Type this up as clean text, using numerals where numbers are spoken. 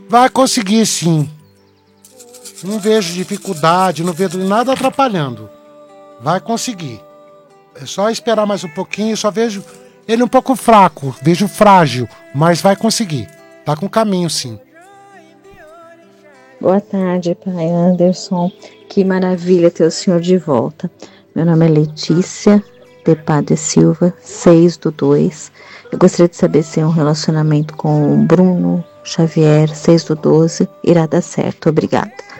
Vai conseguir sim. Não vejo dificuldade, não vejo nada atrapalhando. Vai conseguir. É só esperar mais um pouquinho, só vejo ele um pouco fraco, vejo frágil, mas vai conseguir. Tá com caminho sim. Boa tarde, pai Anderson. Que maravilha ter o senhor de volta. Meu nome é Letícia de Padre Silva, 6/2. Eu gostaria de saber se é um relacionamento com o Bruno Xavier, 6/12, irá dar certo. Obrigada.